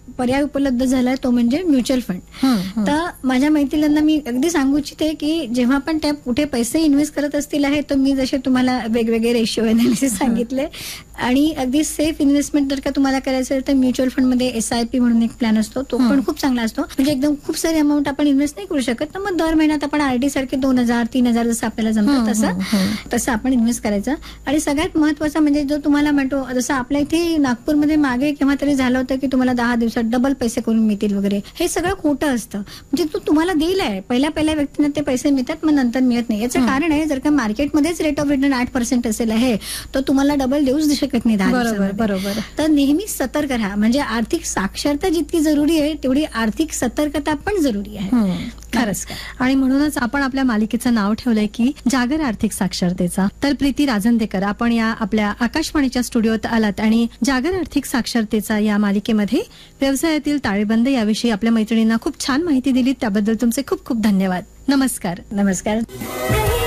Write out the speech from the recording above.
पर्याय उपलब्ध झालाय तो म्हणजे म्युच्युअल फंड. तर माझ्या मैत्रिणींना मी अगदी सांगू इच्छिते की जेव्हा पण त्या कुठे पैसे इन्व्हेस्ट करत असतील आहे तर मी जसे तुम्हाला वेगवेगळे रेशिओ अनालिसिस सांगितले आणि अगदी सेफ इन्व्हेस्टमेंट जर का तुम्हाला करायचं असेल तर म्युच्युअल फंड मध्ये SIP म्हणून एक प्लॅन असतो, तो पण खूप चांगला असतो. म्हणजे एकदम खूप सारी अमाऊंट आपण इन्व्हेस्ट नाही करू शकत, तर मग दर महिन्यात आपण RD सारखे 2,000-3,000 जसं आपल्याला जमतं तसं आपण इन्व्हेस्ट करायचं. आणि सगळ्यात महत्वाचं म्हणजे जो तुम्हाला म्हणतो जसं आपल्या इथे नागपूरमध्ये मागे केव्हा तरी झालं होतं की तुम्हाला 10 दिवसात डबल पैसे करून मिळतील वगैरे, हे सगळं खोटं असतं. म्हणजे तो तुम्हाला दिलाय, पहिल्या व्यक्तींना ते पैसे मिळतात, मग नंतर मिळत नाही. याचं कारण आहे जर का मार्केटमध्येच रेट ऑफ रिटर्न 8% असेल आहे तर तुम्हाला डबल देऊच शकत नाही 10 दिवसात. बरोबर. तर नेहमी सतर्क राहा. म्हणजे आर्थिक साक्षरता जितकी जरुरी आहे तेवढी आर्थिक सतर्कता पण जरुरी आहे. खरंच. आणि म्हणूनच आपण आपल्या मालिकेचं नाव ठेवलंय की जागर आर्थिक साक्षरतेचा. तर प्रीती राजंदेकर, आपण या आपल्या आकाशवाणीच्या स्टुडिओत आलात आणि जागर आर्थिक साक्षरतेचा या मालिकेमध्ये व्यवसायातील ताळेबंद याविषयी आपल्या मैत्रिणींना खूप छान माहिती दिली. त्याबद्दल तुमचे खूप खूप धन्यवाद. नमस्कार. नमस्कार.